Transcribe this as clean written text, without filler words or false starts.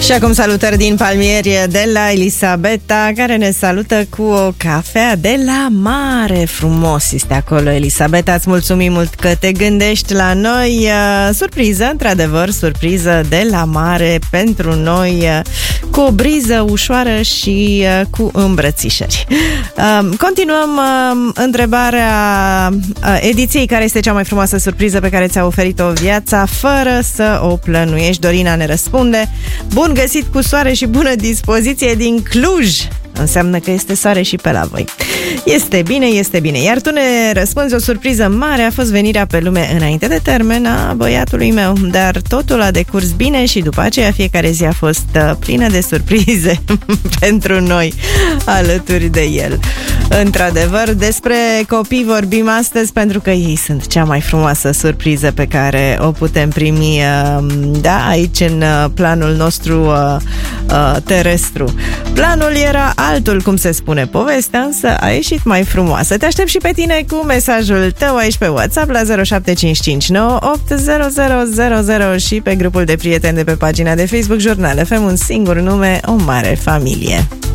Și acum salutări din Palmieri de la Elisabeta, care ne salută cu o cafea de la mare. Frumos este acolo, Elisabeta, îți mulțumim mult că te gândești la noi. Surpriză, într-adevăr, surpriză de la mare pentru noi, cu o briză ușoară și cu îmbrățișări. Continuăm întrebarea ediției: care este cea mai frumoasă surpriză pe care ți-a oferit-o viața fără să o plănuiești? Dorina ne răspunde: bun găsit cu soare și bună dispoziție din Cluj. Înseamnă că este soare și pe la voi. Este bine, este bine. Iar tu ne răspunzi: o surpriză mare a fost venirea pe lume înainte de termen a băiatului meu, dar totul a decurs bine și după aceea fiecare zi a fost plină de surprize pentru noi alături de el. Într-adevăr, despre copii vorbim astăzi pentru că ei sunt cea mai frumoasă surpriză pe care o putem primi, da, aici în planul nostru terestru. Planul era altul, cum se spune, povestea însă a ieșit mai frumoasă. Te aștept și pe tine cu mesajul tău aici pe WhatsApp la 0755980000 și pe grupul de prieteni de pe pagina de Facebook Jurnal FM, un singur nume, o mare familie.